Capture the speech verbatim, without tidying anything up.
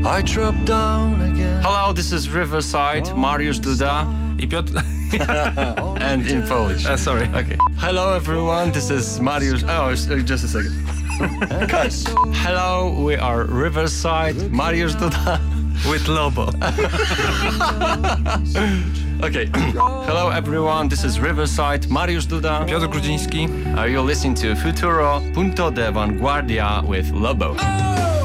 I drop down again. Hello, this is Riverside, Mariusz Duda. I Piotr... And in Polish. Uh, sorry. Okay. Hello everyone, this is Mariusz... Oh, uh, just a second. Hello, we are Riverside, Mariusz Duda. With Lobo. Okay. Hello everyone, this is Riverside, Mariusz Duda. Piotr Grudziński. Are you listening to Futuro Punto de Vanguardia with Lobo?